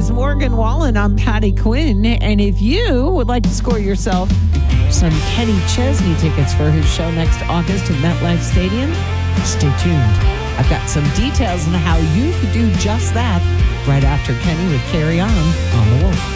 is Morgan Wallen. I'm Patty Quinn. And if you would like to score yourself some Kenny Chesney tickets for his show next August at MetLife Stadium, stay tuned. I've got some details on how you could do just that right after Kenny with Carry On the Wolf.